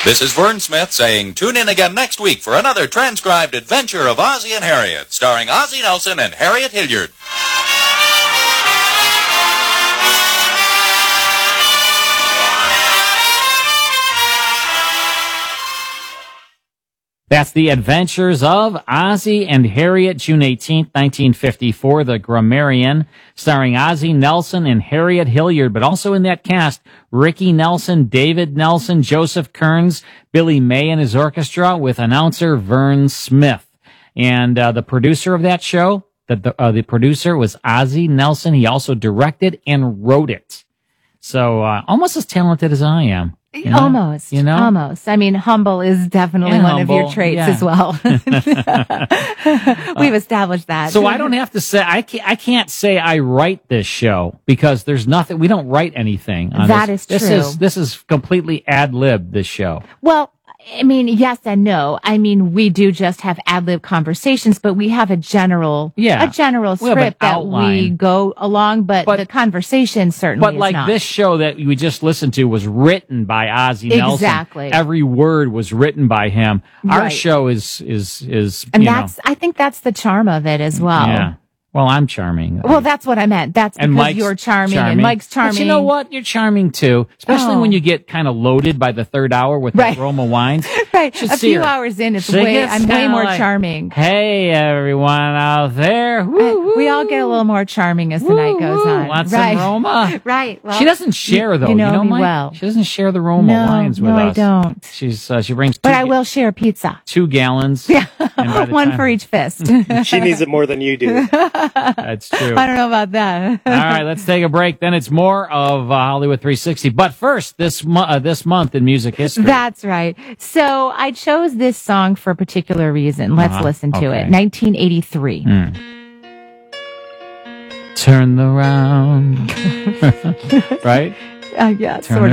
This is Vern Smith saying tune in again next week for another transcribed adventure of Ozzie and Harriet, starring Ozzie Nelson and Harriet Hilliard. That's The Adventures of Ozzie and Harriet, June 18th, 1954, The Grammarian, starring Ozzie Nelson and Harriet Hilliard, but also in that cast, Ricky Nelson, David Nelson, Joseph Kearns, Billy May and his orchestra, with announcer Vern Smith. And the producer of that show, the producer was Ozzie Nelson. He also directed and wrote it. So almost as talented as I am. You know? Almost. I mean, humble is definitely one of your traits as well. We've established that. So I don't have to say, I can't say I write this show because there's nothing, we don't write anything on that is true. This is completely ad-lib, this show. Well, I mean, yes and no. I mean, we do just have ad-lib conversations, but we have a general script that we go along, but the conversation certainly is like not. This show that we just listened to was written by Ozzie Nelson. Exactly. Every word was written by him. Our Right. show is and I think that's the charm of it as well. Yeah. Well, I'm charming. Well, that's what I meant. That's because you're charming and Mike's charming. But you know what? You're charming too. Especially when you get kind of loaded by the third hour with the Roma wines. Right. A few hours in, I'm way more charming. Hey, everyone out there. We all get a little more charming as the night goes on. Want some Roma? Right. Well, she doesn't share, though. You know me Mike? well. She doesn't share the Roma wines with us. No, I don't. She brings But I will share pizza. 2 gallons. Yeah. One for each fist. She needs it more than you do. That's true. I don't know about that. All right, let's take a break. Then it's more of Hollywood 360. But first, this month in music history. That's right. So I chose this song for a particular reason. Let's listen to it. 1983. Turn around. Right? Yeah, Turn